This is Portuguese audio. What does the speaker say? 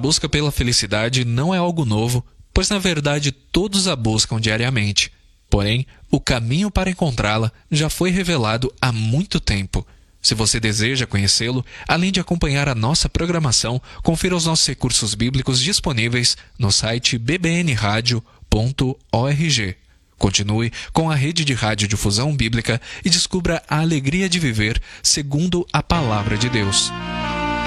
busca pela felicidade não é algo novo, pois na verdade todos a buscam diariamente. Porém, o caminho para encontrá-la já foi revelado há muito tempo. Se você deseja conhecê-lo, além de acompanhar a nossa programação, confira os nossos recursos bíblicos disponíveis no site bbnradio.org. Continue com a rede de radiodifusão bíblica e descubra a alegria de viver segundo a palavra de Deus.